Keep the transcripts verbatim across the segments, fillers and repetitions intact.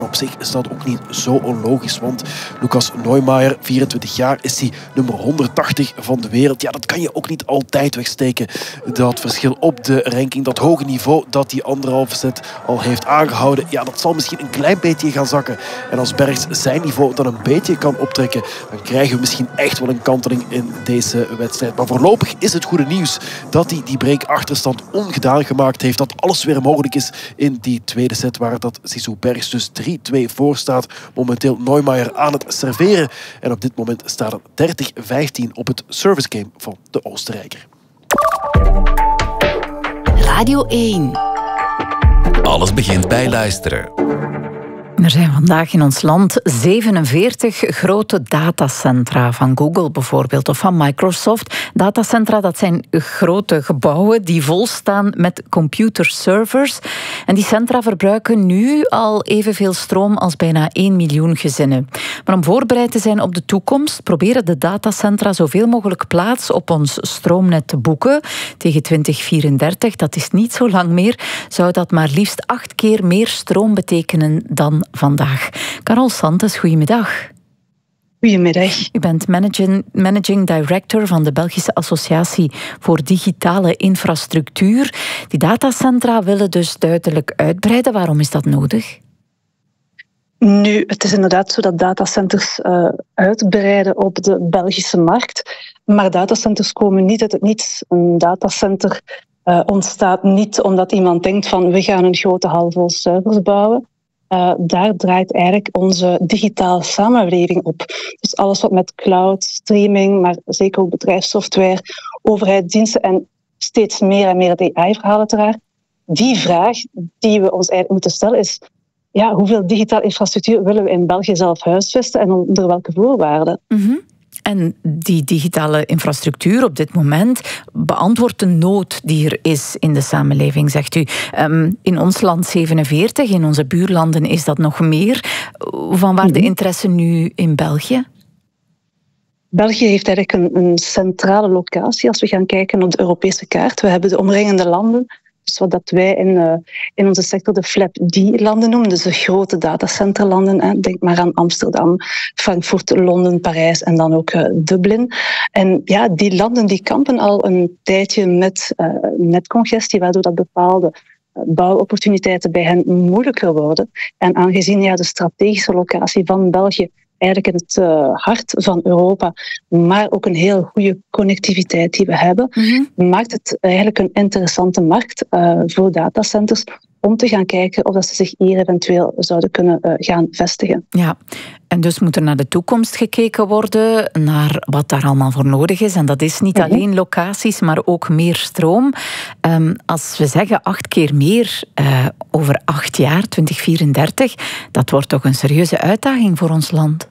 Op zich is dat ook niet zo onlogisch, want Lucas Neumeier, vierentwintig jaar, is hij nummer honderdtachtig van de wereld. Ja, dat kan je ook niet altijd wegsteken. Dat verschil op de ranking, dat hoge niveau dat die anderhalve set al heeft aangehouden, ja, dat zal misschien een klein beetje gaan zakken. En als Bergs zijn niveau dan een beetje kan optrekken, dan krijgen we misschien echt wel een kanteling in deze wedstrijd. Maar voorlopig is het goede nieuws dat hij die break-achterstand ongedaan gemaakt heeft, dat alles weer mogelijk is in die tweede set, waar dat Zizou Bergs dus drie twee voor staat. Momenteel Neumeier aan het serveren. En op dit moment staat het dertig vijftien op het service game van de Oostenrijker. Radio één. Alles begint bij luisteren. Er zijn vandaag in ons land zevenenveertig grote datacentra van Google bijvoorbeeld of van Microsoft. Datacentra, dat zijn grote gebouwen die volstaan met computerservers. En die centra verbruiken nu al evenveel stroom als bijna één miljoen gezinnen. Maar om voorbereid te zijn op de toekomst proberen de datacentra zoveel mogelijk plaats op ons stroomnet te boeken. Tegen twintig vierendertig, dat is niet zo lang meer, zou dat maar liefst acht keer meer stroom betekenen dan vandaag. Carol Santes, goedemiddag. Goedemiddag. U bent managing, managing director van de Belgische Associatie voor Digitale Infrastructuur. Die datacentra willen dus duidelijk uitbreiden. Waarom is dat nodig? Nu, het is inderdaad zo dat datacenters uh, uitbreiden op de Belgische markt. Maar datacenters komen niet uit het niets. Een datacenter uh, ontstaat niet omdat iemand denkt van we gaan een grote hal vol servers bouwen. Uh, daar draait eigenlijk onze digitale samenleving op. Dus alles wat met cloud, streaming, maar zeker ook bedrijfssoftware, overheidsdiensten en steeds meer en meer het A I-verhaal uiteraard. Die vraag die we ons eigenlijk moeten stellen is, ja, hoeveel digitale infrastructuur willen we in België zelf huisvesten en onder welke voorwaarden? Mm-hmm. En die digitale infrastructuur op dit moment beantwoordt de nood die er is in de samenleving, zegt u. Um, in ons land zevenenveertig, in onze buurlanden is dat nog meer. Van waar de interesse nu in België? België heeft eigenlijk een, een centrale locatie als we gaan kijken op de Europese kaart. We hebben de omringende landen. Dus wat dat wij in, uh, in onze sector de Flap D-landen noemen, dus de grote datacenterlanden. Hè. Denk maar aan Amsterdam, Frankfurt, Londen, Parijs en dan ook uh, Dublin. En ja, die landen die kampen al een tijdje met uh, netcongestie, waardoor dat bepaalde uh, bouwopportuniteiten bij hen moeilijker worden. En aangezien ja, de strategische locatie van België eigenlijk in het uh, hart van Europa, maar ook een heel goede connectiviteit die we hebben, mm-hmm. maakt het eigenlijk een interessante markt uh, voor datacenters om te gaan kijken of dat ze zich hier eventueel zouden kunnen uh, gaan vestigen. Ja, en dus moet er naar de toekomst gekeken worden, naar wat daar allemaal voor nodig is. En dat is niet mm-hmm. alleen locaties, maar ook meer stroom. Um, als we zeggen acht keer meer uh, over acht jaar, twintig vierendertig, dat wordt toch een serieuze uitdaging voor ons land?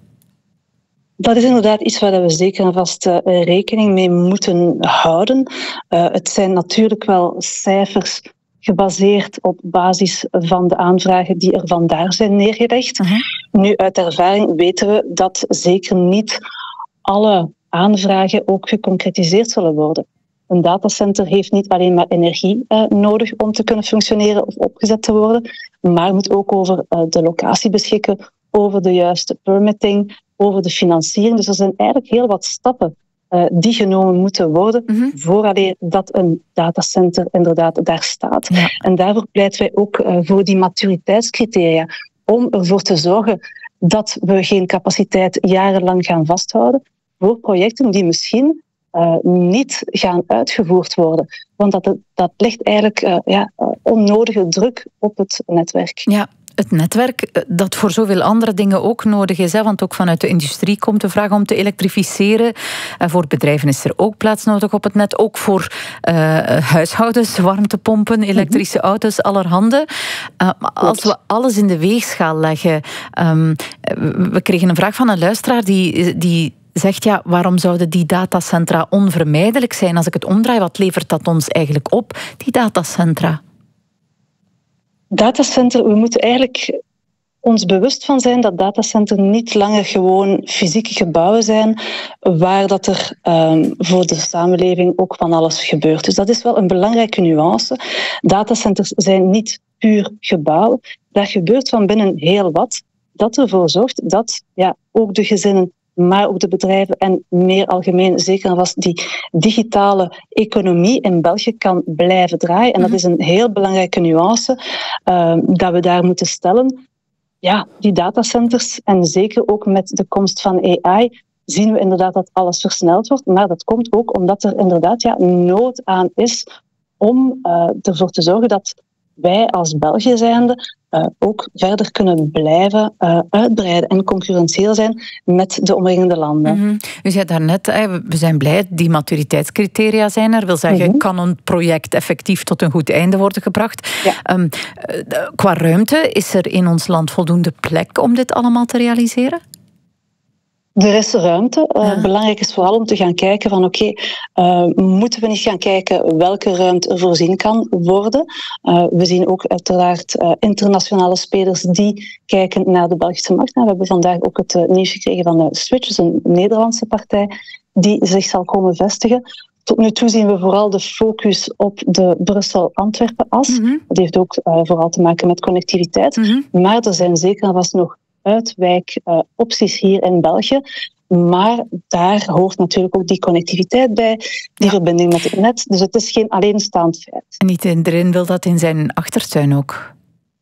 Dat is inderdaad iets waar we zeker en vast uh, rekening mee moeten houden. Uh, het zijn natuurlijk wel cijfers gebaseerd op basis van de aanvragen die er vandaar zijn neergelegd. Uh-huh. Nu, uit ervaring weten we dat zeker niet alle aanvragen ook geconcretiseerd zullen worden. Een datacenter heeft niet alleen maar energie uh, nodig om te kunnen functioneren of opgezet te worden, maar moet ook over uh, de locatie beschikken, over de juiste permitting, over de financiering. Dus er zijn eigenlijk heel wat stappen uh, die genomen moeten worden mm-hmm. vooraleer dat een datacenter inderdaad daar staat. Ja. En daarvoor pleiten wij ook uh, voor die maturiteitscriteria, om ervoor te zorgen dat we geen capaciteit jarenlang gaan vasthouden voor projecten die misschien uh, niet gaan uitgevoerd worden. Want dat, dat legt eigenlijk uh, ja, uh, onnodige druk op het netwerk. Ja. Het netwerk dat voor zoveel andere dingen ook nodig is. Hè? Want ook vanuit de industrie komt de vraag om te elektrificeren. En voor bedrijven is er ook plaats nodig op het net. Ook voor uh, huishoudens, warmtepompen, elektrische mm-hmm. auto's, allerhande. Uh, als we alles in de weegschaal leggen. Um, we kregen een vraag van een luisteraar die... die zegt, ja, waarom zouden die datacentra onvermijdelijk zijn? Als ik het omdraai, wat levert dat ons eigenlijk op, die datacentra? Datacenter, we moeten eigenlijk ons bewust van zijn dat datacenter niet langer gewoon fysieke gebouwen zijn waar dat er um, voor de samenleving ook van alles gebeurt. Dus dat is wel een belangrijke nuance. Datacenters zijn niet puur gebouwen. Daar gebeurt van binnen heel wat, dat ervoor zorgt dat ja, ook de gezinnen, maar ook de bedrijven en meer algemeen, zeker en vast die digitale economie in België kan blijven draaien. En dat is een heel belangrijke nuance uh, dat we daar moeten stellen. Ja, die datacenters, en zeker ook met de komst van A I, zien we inderdaad dat alles versneld wordt. Maar dat komt ook omdat er inderdaad ja, nood aan is om uh, ervoor te zorgen dat wij als België zijnde uh, ook verder kunnen blijven uh, uitbreiden en concurrentieel zijn met de omringende landen. Mm-hmm. U zei daarnet, we zijn blij, die maturiteitscriteria zijn er. Wil zeggen, mm-hmm. kan een project effectief tot een goed einde worden gebracht? Ja. Um, qua ruimte, is er in ons land voldoende plek om dit allemaal te realiseren? Er is ruimte. Uh, ja. Belangrijk is vooral om te gaan kijken van oké, okay, uh, moeten we niet gaan kijken welke ruimte er voorzien kan worden. Uh, we zien ook uiteraard uh, internationale spelers die kijken naar de Belgische markt. Nou, we hebben vandaag ook het uh, nieuws gekregen van uh, Switch, dus een Nederlandse partij, die zich zal komen vestigen. Tot nu toe zien we vooral de focus op de Brussel-Antwerpen-as. Mm-hmm. Dat heeft ook uh, vooral te maken met connectiviteit. Mm-hmm. Maar er zijn zeker en vast nog uitwijkopties uh, hier in België. Maar daar hoort natuurlijk ook die connectiviteit bij, die ja. verbinding met het net. Dus het is geen alleenstaand feit. En niet iedereen wil dat in zijn achtertuin ook?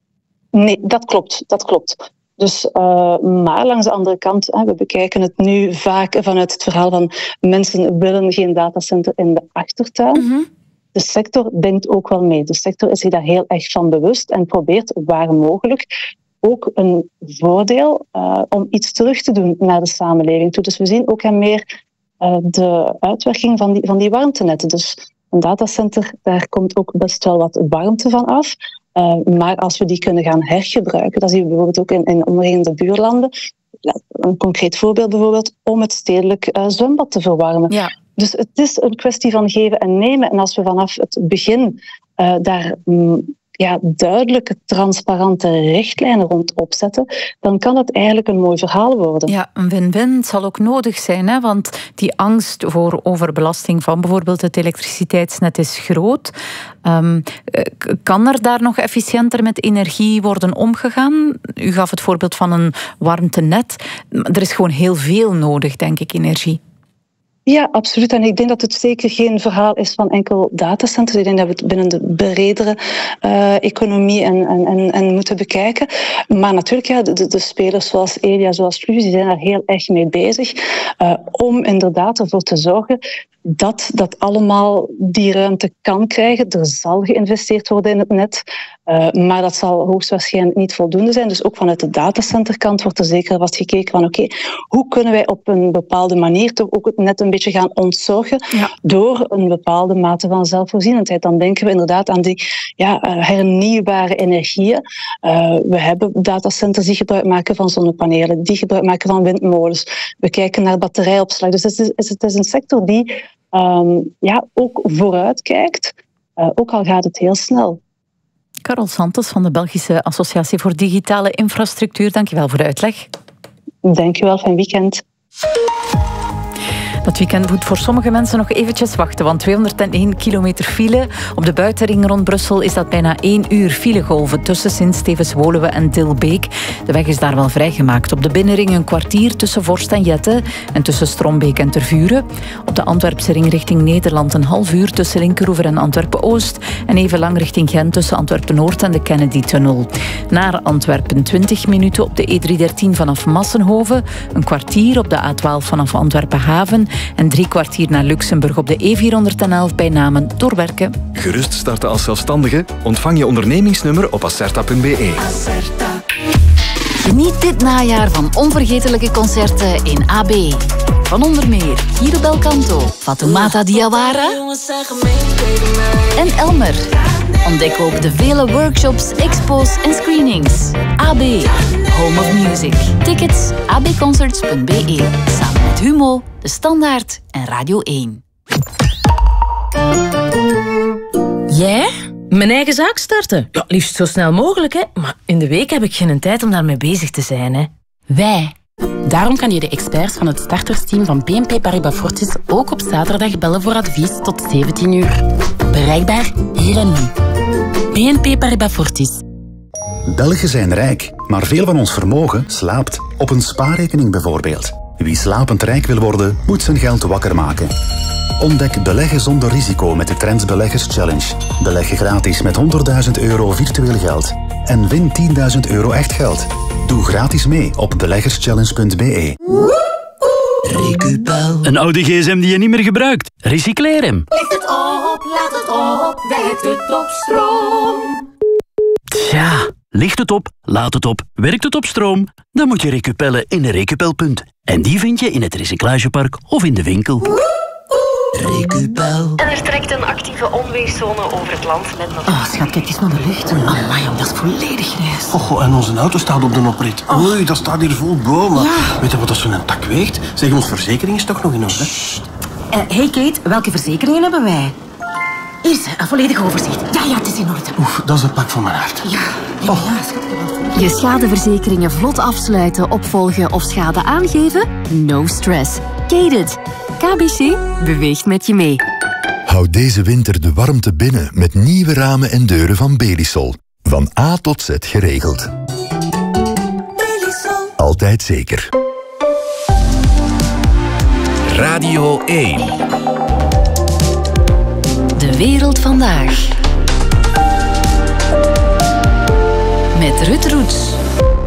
Nee, dat klopt. Dat klopt. Dus, uh, maar langs de andere kant, hè, we bekijken het nu vaak vanuit het verhaal van mensen willen geen datacenter in de achtertuin. Mm-hmm. De sector denkt ook wel mee. De sector is zich daar heel erg van bewust en probeert waar mogelijk ook een voordeel uh, om iets terug te doen naar de samenleving toe. Dus we zien ook en meer uh, de uitwerking van die, van die warmtenetten. Dus een datacenter, daar komt ook best wel wat warmte van af. Uh, maar als we die kunnen gaan hergebruiken, dat zien we bijvoorbeeld ook in, in omringende buurlanden. Een concreet voorbeeld bijvoorbeeld, om het stedelijk uh, zwembad te verwarmen. Ja. Dus het is een kwestie van geven en nemen. En als we vanaf het begin uh, daar mm, ja, duidelijke, transparante richtlijnen rond opzetten, dan kan het eigenlijk een mooi verhaal worden. Ja, een win-win. Het zal ook nodig zijn, hè? Want die angst voor overbelasting van bijvoorbeeld het elektriciteitsnet is groot. Um, kan er daar nog efficiënter met energie worden omgegaan? U gaf het voorbeeld van een warmtenet. Er is gewoon heel veel nodig, denk ik, energie. Ja, absoluut. En ik denk dat het zeker geen verhaal is van enkel datacenters. Ik denk dat we het binnen de bredere uh, economie en, en, en, en moeten bekijken. Maar natuurlijk, ja, de, de spelers zoals Elia, zoals Fluvius, die zijn daar heel erg mee bezig. Uh, om inderdaad ervoor te zorgen dat dat allemaal die ruimte kan krijgen. Er zal geïnvesteerd worden in het net. Uh, maar dat zal hoogstwaarschijnlijk niet voldoende zijn. Dus ook vanuit de datacenterkant wordt er zeker wat gekeken van oké, okay, hoe kunnen wij op een bepaalde manier toch ook het net een beetje gaan ontzorgen ja. door een bepaalde mate van zelfvoorzienendheid. Dan denken we inderdaad aan die ja, hernieuwbare energieën. Uh, we hebben datacenters die gebruik maken van zonnepanelen, die gebruik maken van windmolens. We kijken naar batterijopslag. Dus het is, het is een sector die um, ja, ook vooruit kijkt, uh, ook al gaat het heel snel. Carol Santos van de Belgische Associatie voor Digitale Infrastructuur, dankjewel voor de uitleg. Dankjewel, fijn weekend. Dat weekend moet voor sommige mensen nog eventjes wachten, want tweehonderdéén kilometer file. Op de buitenring rond Brussel is dat bijna één uur filegolven tussen Sint-Stevens-Woluwe en Dilbeek. De weg is daar wel vrijgemaakt. Op de binnenring een kwartier tussen Vorst en Jette en tussen Strombeek en Tervuren. Op de Antwerpse ring richting Nederland een half uur tussen Linkeroever en Antwerpen-Oost en even lang richting Gent tussen Antwerpen-Noord en de Kennedy-tunnel. Naar Antwerpen twintig minuten op de E driehonderddertien vanaf Massenhoven, een kwartier op de A twaalf vanaf Antwerpen-Haven en drie kwartier naar Luxemburg op de E vierhonderdelf bij Namen doorwerken. Gerust starten als zelfstandige? Ontvang je ondernemingsnummer op acerta punt be. Geniet dit najaar van onvergetelijke concerten in A B. Van onder meer Guido Belcanto, Fatoumata Diawara en Elmer. Ontdek ook de vele workshops, expos en screenings. A B, Home of Music. Tickets a b concerts punt be. Samen met Humo, De Standaard en Radio één. Jij? Mijn eigen zaak starten? Ja, liefst zo snel mogelijk, hè. Maar in de week heb ik geen tijd om daarmee bezig te zijn, hè. Wij. Daarom kan je de experts van het startersteam van B N P Paribas Fortis ook op zaterdag bellen voor advies tot zeventien uur. Bereikbaar hier en nu. B N P Paribas Fortis. Belgen zijn rijk, maar veel van ons vermogen slaapt. Op een spaarrekening bijvoorbeeld. Wie slapend rijk wil worden, moet zijn geld wakker maken. Ontdek beleggen zonder risico met de Trends Beleggers Challenge. Beleg gratis met honderdduizend euro virtueel geld. En win tienduizend euro echt geld. Doe gratis mee op beleggerschallenge punt b e. Recupel. Een oude gsm die je niet meer gebruikt. Recycleer hem. Licht het op, laat het op, werkt het op stroom. Tja, licht het op, laat het op, werkt het op stroom? Dan moet je recupellen in een recupelpunt. En die vind je in het recyclagepark of in de winkel. Recupel. En er trekt een actieve onweerszone over het land met nog... Oh, schat, kijk eens naar de lucht. Amai, dat is volledig grijs. Oh, en onze auto staat op de oprit. Oh. Oei, dat staat hier vol bomen. Ja. Weet je wat dat zo'n tak weegt? Zeg, ons verzekering is toch nog in orde? Uh, hey Kate, welke verzekeringen hebben wij? Hier is een volledig overzicht. Ja, ja, het is in orde. Oef, dat is een pak van mijn hart. Ja, ja, oh. ja schat. Je schadeverzekeringen vlot afsluiten, opvolgen of schade aangeven? No stress. Kate-it. K B C beweegt met je mee. Houd deze winter de warmte binnen met nieuwe ramen en deuren van Belisol. Van A tot Z geregeld. Belisol. Altijd zeker. Radio één. De wereld vandaag. Met Ruud Roets.